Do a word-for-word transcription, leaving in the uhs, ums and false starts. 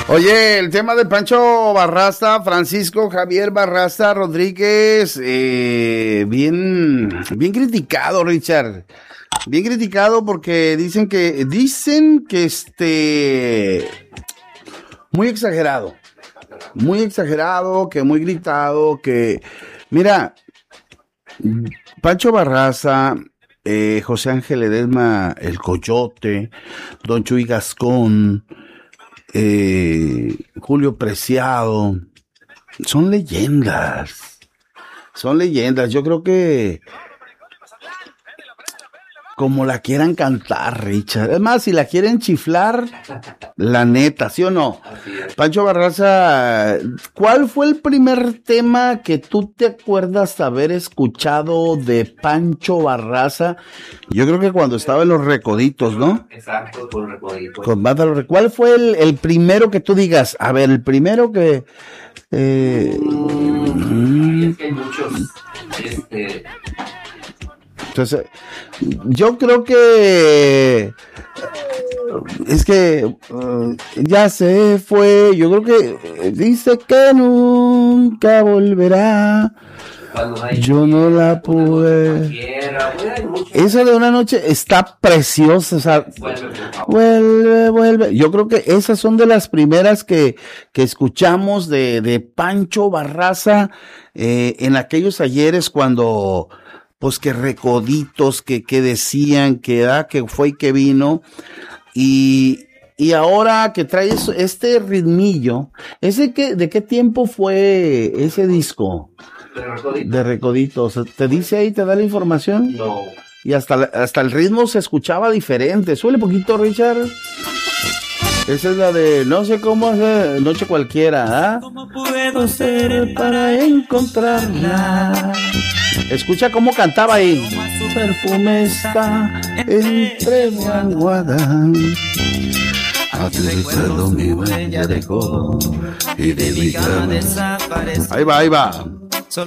Oye, el tema de Pancho Barraza, Francisco Javier Barraza Rodríguez, eh, bien, bien criticado, Richard. Bien criticado porque dicen que, dicen que este, muy exagerado, muy exagerado, que muy gritado, que, mira, Pancho Barraza, eh, José Ángel Ledesma, el Coyote, Don Chuy Gascón, eh, Julio Preciado, son leyendas, son leyendas, yo creo que como la quieran cantar, Richard. Es más, si la quieren chiflar, la neta, ¿sí o no? Pancho Barraza, ¿cuál fue el primer tema que tú te acuerdas haber escuchado de Pancho Barraza? Yo creo que cuando estaba en Los Recoditos, ¿no? Exacto, con Recoditos. Con Banda Los Recoditos. ¿Cuál fue el, el primero que tú digas? A ver, el primero que... Eh, mm, es que hay muchos, este... Entonces, yo creo que es que uh, ya se fue, yo creo que dice que nunca volverá. Yo no la pude. Esa de Una Noche está preciosa, o sea, vuelve, vuelve. Yo creo que esas son de las primeras que, que escuchamos de, de Pancho Barraza eh, en aquellos ayeres cuando... pues que Recoditos, que, que decían que, ah, que fue y que vino, y, y ahora que trae eso, este ritmillo, ese que, ¿de qué tiempo fue ese disco? De Recoditos. De Recoditos, ¿te dice ahí, te da la información? No. Y hasta, hasta el ritmo se escuchaba diferente, suele poquito, Richard. Esa es la de no sé cómo hacer, Noche Cualquiera, ¿ah? ¿Cómo puedo ser para encontrarla? Escucha cómo cantaba ahí. Su perfume está entre mi almohada. A tu recuerdo mi huella dejó y de mi cama. Ahí va, ahí va.